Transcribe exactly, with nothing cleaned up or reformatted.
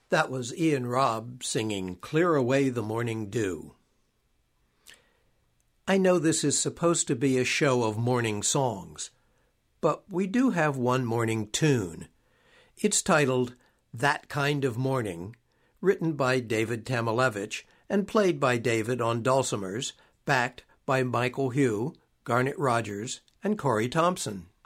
That was Ian Robb singing Clear Away the Morning Dew. I know this is supposed to be a show of morning songs, but we do have one morning tune. It's titled That Kind of Morning, written by David Tamalevich and played by David on dulcimers, backed by Michael Hugh, Garnet Rogers, and Corey Thompson.